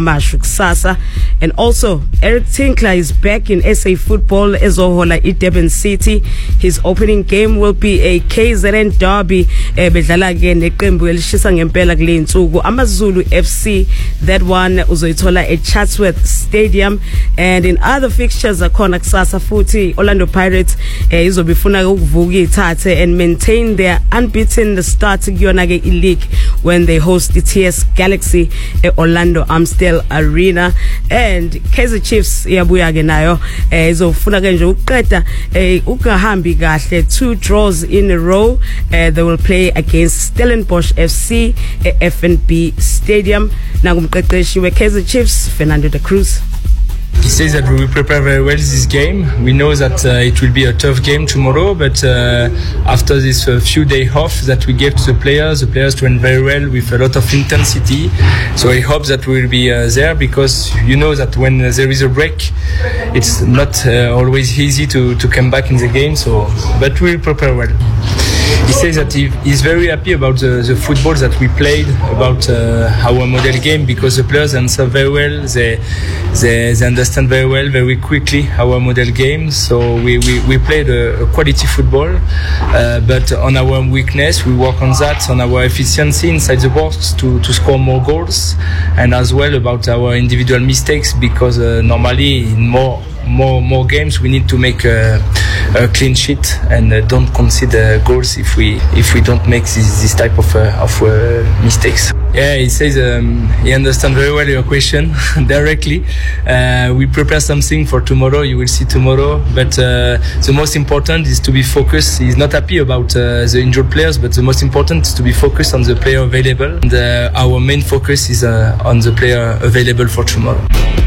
Kusasa. And also Eric Tinkler is back in SA football ezohola Durban City. His opening game will be a KZN derby bedlala ke neqembu elishisa ngempela kule insuku AmaZulu FC. That one uzoyithola at Chatsworth Stadium. And in other fixtures akhona kusasa futhi Orlando Pirates izobifuna ukuvuka ithathe and maintain their unbeaten start kuyona ke league when they host the TS Galaxy Orlando Amstel Arena. And Kaizer Chiefs iyabuya ke nayo izofuna ke nje ukuqeda ukungahambi kahle 2 draws in a row. They will play against Stellenbosch FC FNB Stadium. Nakumqeqeshi we Kaizer Chiefs Fernando da Cruz. He says that we will prepare very well this game. We know that it will be a tough game tomorrow, but after this few days off that we gave to the players went very well with a lot of intensity. So I hope that we will be there, because you know that when there is a break, it's not always easy to come back in the game. So, but we will prepare well. He says that he's very happy about the football that we played, about our model game, because the players answer very well. They understand very well, very quickly our model game. So we played a quality football, but on our weakness, we work on that, on our efficiency inside the box to score more goals, and as well about our individual mistakes, because normally in more games we need to make a clean sheet and don't consider goals if we don't make this type of mistakes. Yeah, he says he understands very well your question directly. We prepare something for tomorrow. You will see tomorrow. But the most important is to be focused. He's not happy about the injured players, but the most important is to be focused on the player available. And our main focus is on the player available for tomorrow.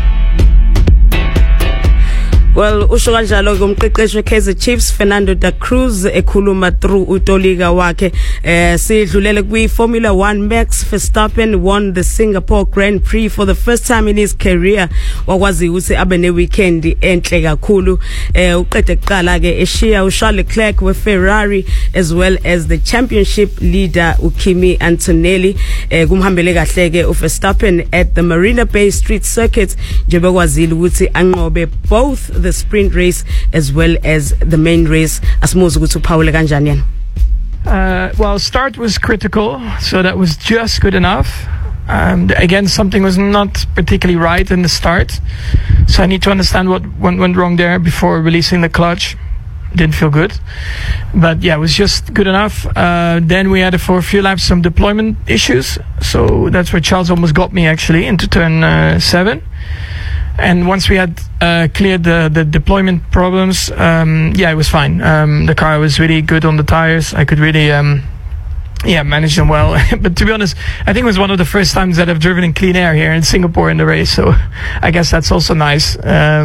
Well, usho kanjalo ke umqeqeshi weKaizer Chiefs Fernando da Cruz ekhuluma through utoliga wakhe. Sidlulele kwi Formula 1. Max Verstappen won the Singapore Grand Prix for the first time in his career. Wakwazi ukuthi abe ne weekend enhle kakhulu. Uqede kuqala ke eshiya uCharles Leclerc weFerrari, as well as the championship leader uKimi Antonelli. Kumhambele kahle ke uVerstappen at the Marina Bay Street Circuit, njengoba kwazile ukuthi anqobe both the sprint race as well as the main race. Asimuze ukuthi uPaul kanjani yena? Well, start was critical, so that was just good enough. Again, something was not particularly right in the start, so I need to understand what went wrong there before releasing the clutch. Didn't feel good, but yeah, it was just good enough. Then we had for a few laps some deployment issues, so that's where Charles almost got me actually into turn 7. And once we had cleared the deployment problems, it was fine. The car was really good on the tires. I could really manage them well. But to be honest, I think it was one of the first times that I've driven in clean air here in Singapore in the race, so I guess that's also nice.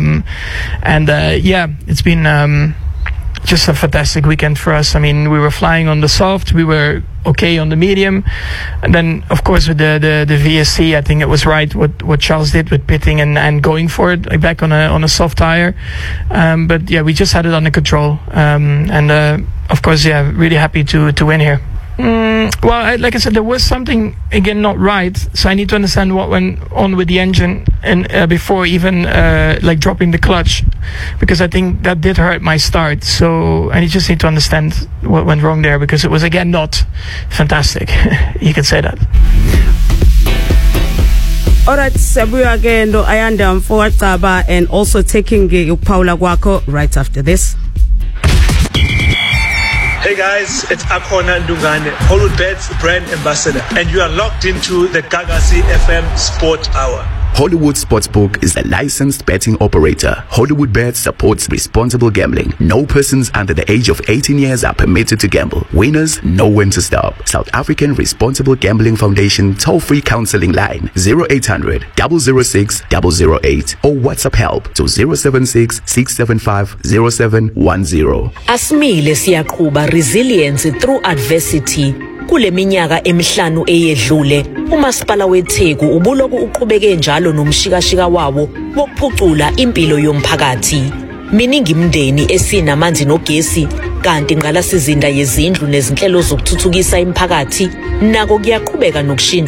It's been just a fantastic weekend for us. I mean, we were flying on the soft, we were okay on the medium, and then of course with the VSC, I think it was right what Charles did with pitting and going for it, like back on a soft tire. But yeah, we just had it under control, and of course, yeah, really happy to win here. Well, like I said, there was something again not right, so I need to understand what went on with the engine and before even like dropping the clutch, because I think that did hurt my start. So I just need to understand what went wrong there, because it was again not fantastic. You can say that. Alright, Sabuya again, Ayanda Mfowataba, and also taking Paula Guaco right after this. Hey guys, it's Akona Ndungane, Hollywood Bets brand ambassador, and you are locked into the Gagasi FM Sport Hour. Hollywood Sportsbook is a licensed betting operator. Hollywood Bets supports responsible gambling. No persons under the age of 18 years are permitted to gamble. Winners know when to stop. South African Responsible Gambling Foundation toll-free counseling line 0800 006 008 or WhatsApp help to 076 675 0710. Asimile siyaqhuba resilience through adversity. Kule minyaka emihlanu eyedlule, uMasipala weTheku ubuloku uqhubeke njalo nomshikashika wawo wokuphucula impilo yomphakathi. Miningi imindeni esinamanzi nogesi, kanti ingqalasizinda yezindlu nezinhlelo zokuthuthukisa imiphakathi nako kuyaqhubeka nokushintsha